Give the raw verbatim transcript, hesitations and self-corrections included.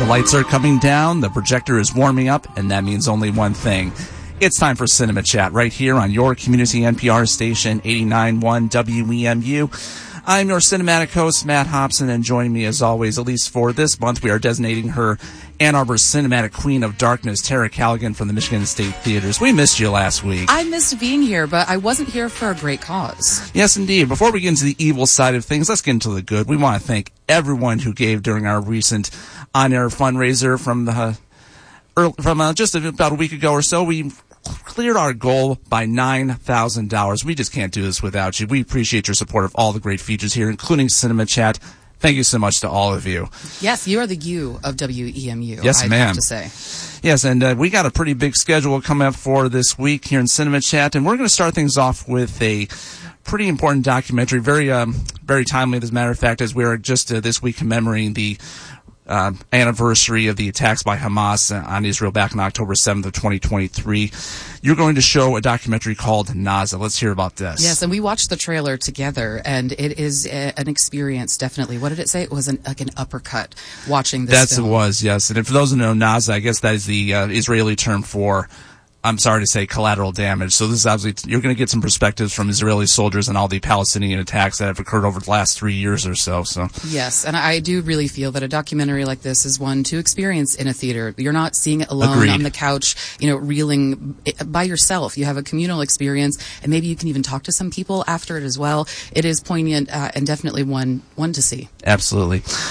The lights are coming down, the projector is warming up, and that means only one thing. It's time for Cinema Chat right here on your community N P R station, eighty-nine point one W E M U. I'm your cinematic host, Matt Hobson, and joining me as always, at least for this month, we are designating her Ann Arbor's cinematic queen of darkness, Tara Callaghan from the Michigan State Theaters. We missed you last week. I missed being here, but I wasn't here for a great cause. Yes, indeed. Before we get into the evil side of things, let's get into the good. We want to thank everyone who gave during our recent on-air fundraiser from the uh, from uh, just about a week ago or so. We cleared our goal by nine thousand dollars. We just can't do this without you. We appreciate your support of all the great features here, including Cinema Chat. Thank you so much to all of you. Yes, you are the you of W E M U, yes, I'd ma'am. have to say. Yes, and uh, we got a pretty big schedule coming up for this week here in Cinema Chat, and we're going to start things off with a pretty important documentary, very um, very timely, as a matter of fact, as we are just uh, this week commemorating the Uh, anniversary of the attacks by Hamas on Israel back on October seventh of twenty twenty-three. You're going to show a documentary called Naza. Let's hear about this. Yes, and we watched the trailer together, and it is a, an experience, definitely. What did it say? It was an, like an uppercut watching this That's film. It was, yes. And for those who know Naza, I guess that is the uh, Israeli term for, I'm sorry to say, collateral damage. So this is obviously, you're going to get some perspectives from Israeli soldiers and all the Palestinian attacks that have occurred over the last three years or so. So yes, and I do really feel that a documentary like this is one to experience in a theater. You're not seeing it alone Agreed. on the couch, you know, reeling by yourself. You have a communal experience, and maybe you can even talk to some people after it as well. It is poignant uh, and definitely one one to see. Absolutely.